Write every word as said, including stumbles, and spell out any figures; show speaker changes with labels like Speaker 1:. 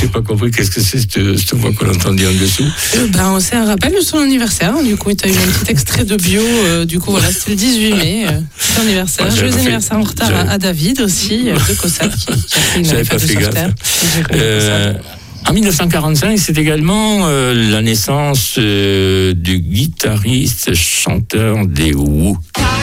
Speaker 1: j'ai pas compris qu'est-ce que c'est cette, cette voix qu'on entendait en dessous.
Speaker 2: Euh, ben, c'est un rappel de son anniversaire. Du coup, tu as eu un petit extrait de bio. Euh, du coup, voilà, c'était le dix-huit mai. Euh, son anniversaire.
Speaker 1: Ouais,
Speaker 2: Joyeux
Speaker 1: fait,
Speaker 2: anniversaire en retard à, à David aussi, euh, de Cossat, qui, qui a fait une
Speaker 1: j'avais pas fait gaffe. Euh, en dix-neuf cent quarante-cinq, c'est également euh, la naissance euh, du guitariste chanteur des Who.